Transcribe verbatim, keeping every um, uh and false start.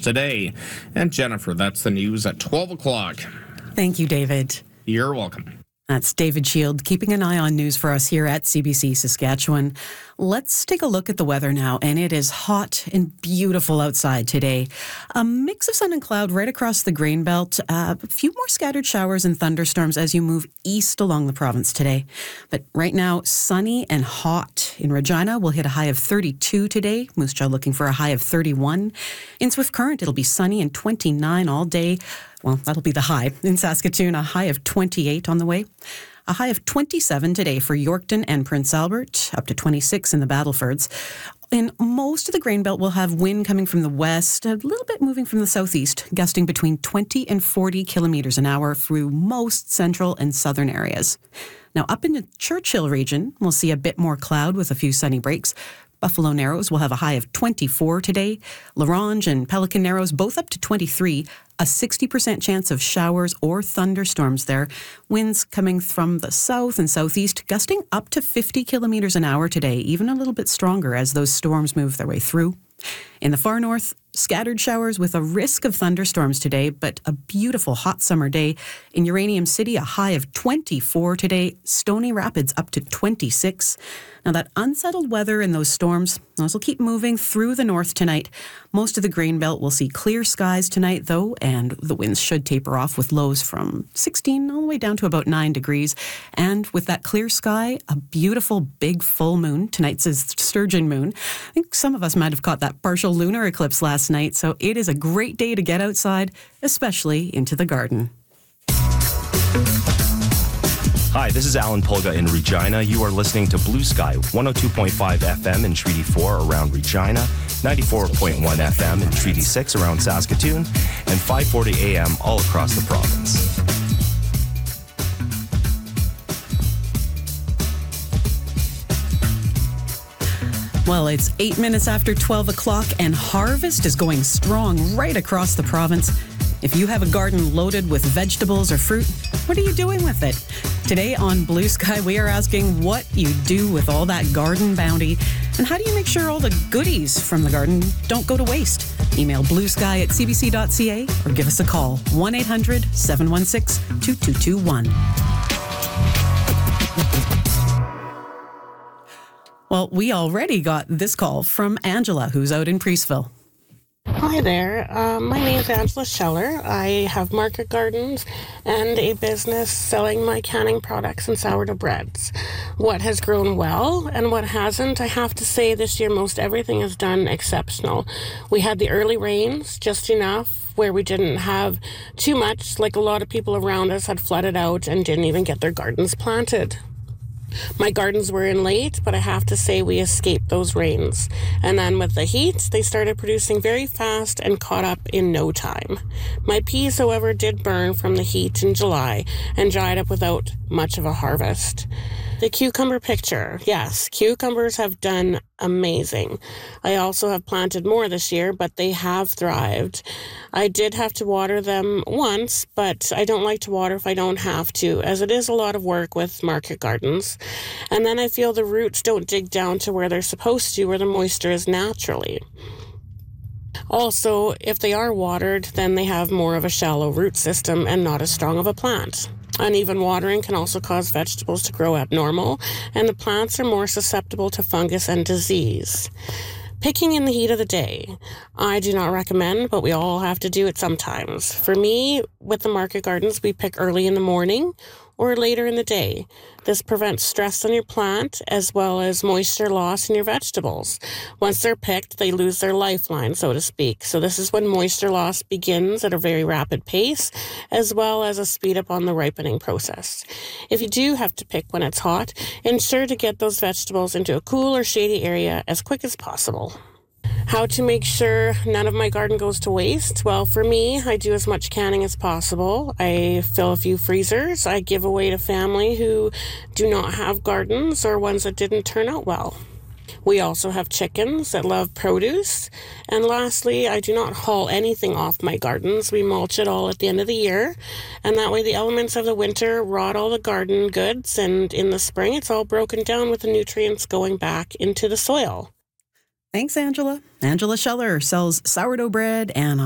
today. And Jennifer, that's the news at twelve o'clock. Thank you, David. You're welcome. That's David Shield keeping an eye on news for us here at C B C Saskatchewan. Let's take a look at the weather now, and it is hot and beautiful outside today. A mix of sun and cloud right across the grain belt. Uh, a few more scattered showers and thunderstorms as you move east along the province today. But right now, sunny and hot. In Regina, we'll hit a high of thirty-two today. Moose Jaw looking for a high of thirty-one. In Swift Current, it'll be sunny and twenty-nine all day. Well, that'll be the high. In Saskatoon, a high of twenty-eight on the way. A high of twenty-seven today for Yorkton and Prince Albert, up to twenty-six in the Battlefords. In most of the grain belt, we'll have wind coming from the west, a little bit moving from the southeast, gusting between twenty and forty kilometers an hour through most central and southern areas. Now, up in the Churchill region, we'll see a bit more cloud with a few sunny breaks. Buffalo Narrows will have a high of twenty-four today. LaRange and Pelican Narrows both up to twenty-three. A sixty percent chance of showers or thunderstorms there. Winds coming from the south and southeast, gusting up to fifty kilometers an hour today, even a little bit stronger as those storms move their way through. In the far north, scattered showers with a risk of thunderstorms today, but a beautiful hot summer day. In Uranium City, a high of twenty-four today. Stony Rapids up to twenty-six. Now that unsettled weather and those storms, those will keep moving through the north tonight. Most of the grain belt will see clear skies tonight, though, and the winds should taper off with lows from sixteen all the way down to about nine degrees. And with that clear sky, a beautiful big full moon. Tonight's is sturgeon moon. I think some of us might have caught that partial lunar eclipse last night, so it is a great day to get outside, especially into the garden. Hi, this is Alan Pulga in Regina. You are listening to Blue Sky, one oh two point five F M in Treaty four around Regina, ninety-four point one F M in Treaty six around Saskatoon, and five forty A M all across the province. Well, it's eight minutes after twelve o'clock, and harvest is going strong right across the province. If you have a garden loaded with vegetables or fruit, what are you doing with it? Today on Blue Sky, we are asking what you do with all that garden bounty, and how do you make sure all the goodies from the garden don't go to waste? Email bluesky at c b c dot c a or give us a call, one eight hundred seven one six two two two one. Well, we already got this call from Angela, who's out in Priestville. Hi there. Um, my name's Angela Scheller. I have market gardens and a business selling my canning products and sourdough breads. What has grown well and what hasn't, I have to say this year most everything has done exceptional. We had the early rains, just enough where we didn't have too much, like a lot of people around us had flooded out and didn't even get their gardens planted. My gardens were in late, but I have to say we escaped those rains. And then with the heat, they started producing very fast and caught up in no time. My peas, however, did burn from the heat in July and dried up without much of a harvest. The cucumber picture. Yes, cucumbers have done amazing. I also have planted more this year, but they have thrived. I did have to water them once, but I don't like to water if I don't have to, as it is a lot of work with market gardens. And then I feel the roots don't dig down to where they're supposed to, where the moisture is naturally. Also, if they are watered, then they have more of a shallow root system and not as strong of a plant. Uneven watering can also cause vegetables to grow abnormal, and the plants are more susceptible to fungus and disease. Picking in the heat of the day, I do not recommend, but we all have to do it sometimes. For me, with the market gardens, we pick early in the morning or later in the day. This prevents stress on your plant as well as moisture loss in your vegetables. Once they're picked, they lose their lifeline, so to speak. So this is when moisture loss begins at a very rapid pace, as well as a speed up on the ripening process. If you do have to pick when it's hot, ensure to get those vegetables into a cool or shady area as quick as possible. How to make sure none of my garden goes to waste? Well, for me, I do as much canning as possible. I fill a few freezers. I give away to family who do not have gardens or ones that didn't turn out well. We also have chickens that love produce. And lastly, I do not haul anything off my gardens. We mulch it all at the end of the year. And that way the elements of the winter rot all the garden goods. And in the spring, it's all broken down with the nutrients going back into the soil. Thanks, Angela. Angela Scheller sells sourdough bread and